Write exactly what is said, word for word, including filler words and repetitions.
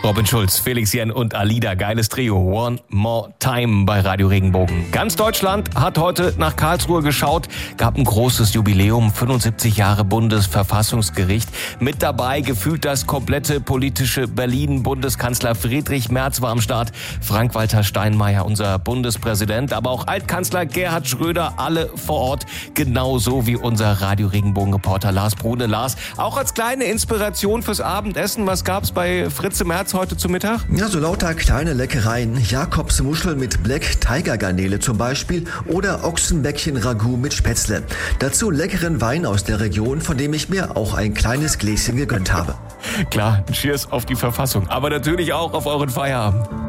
Robin Schulz, Felix Jen und Alida, geiles Trio. One More Time bei Radio Regenbogen. Ganz Deutschland hat heute nach Karlsruhe geschaut. Gab ein großes Jubiläum, fünfundsiebzig Jahre Bundesverfassungsgericht. Mit dabei gefühlt das komplette politische Berlin. Bundeskanzler Friedrich Merz war am Start. Frank-Walter Steinmeier, unser Bundespräsident. Aber auch Altkanzler Gerhard Schröder, alle vor Ort. Genauso wie unser Radio Regenbogen-Reporter Lars Brune. Lars, auch als kleine Inspiration fürs Abendessen, was gab's bei Fritze Merz heute zu Mittag? Ja, so lauter kleine Leckereien. Jakobsmuschel mit Black Tiger Garnele zum Beispiel oder Ochsenbäckchen-Ragout mit Spätzle. Dazu leckeren Wein aus der Region, von dem ich mir auch ein kleines Gläschen gegönnt habe. Klar, Cheers auf die Verfassung, aber natürlich auch auf euren Feierabend.